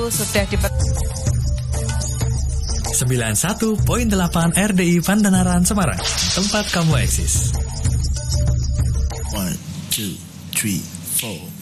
sudah 91.8 RDI Pandanaran Semarang, tempat kamu eksis. 1, 2, 3, 4